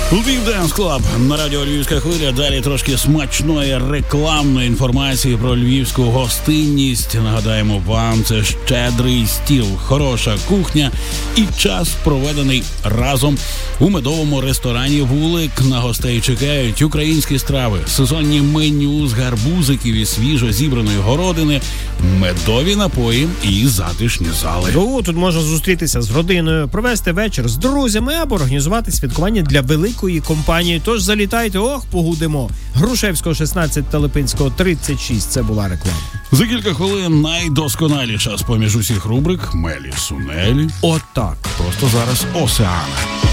Львів Денс Клаб на радіо Львівська хвиля. Далі трошки смачної рекламної інформації про львівську гостинність. Нагадаємо вам, це щедрий стіл, хороша кухня і час, проведений разом у медовому ресторані «Вулик». На гостей чекають українські страви, сезонні меню з гарбузиків і свіжо зібраної городини, медові напої і затишні зали. Тут можна зустрітися з родиною, провести вечір з друзями або організувати святкування для великої компанії. Тож залітайте, погудимо. Грушевського 16 та Липинського 36. Це була реклама. За кілька хвилин найдосконаліша з поміж усіх рубрик Мелі Сунелі. Отак. Просто зараз Осеана.